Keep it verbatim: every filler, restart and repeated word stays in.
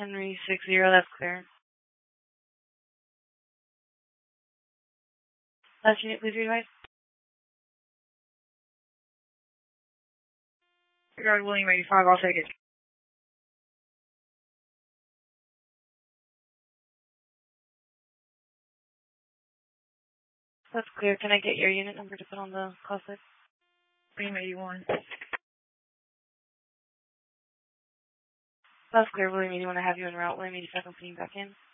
Henry six zero, that's clear. Last unit, please readvise. Regard William eighty-five, I'll take it. That's clear. Can I get your unit number to put on the call list? William eighty-one. That's clear, William eighty-one. I have you en route. William eighty-five, I'm putting you back in.